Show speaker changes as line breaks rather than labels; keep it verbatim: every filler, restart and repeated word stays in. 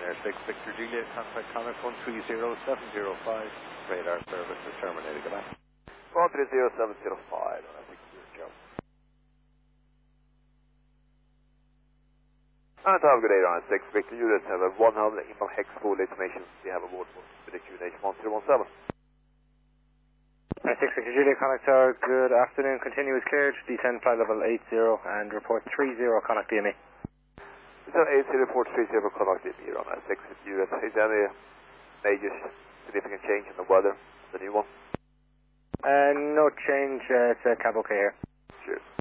Air six Victor Juliet, contact Connacht one three zero seven zero five. Radar service is terminated. Goodbye.
one three zero seven zero five. I think you're Joe. And have a good day, Air six Victor Juliet. Have a one hundred inbound hex full information we have aboard with the Q N H one zero one seven.
Air six Victor Juliet, Connacht Tower, good afternoon. Continuous cleared. Descend flight level eight zero and report three zero Connacht D M E.
Descend eight zero report three zero Connacht D M E on Air six Victor Juliet. Is there any major significant change in the weather, the new one?
Uh, no change, uh, it's uh, cab okay here.
Cheers.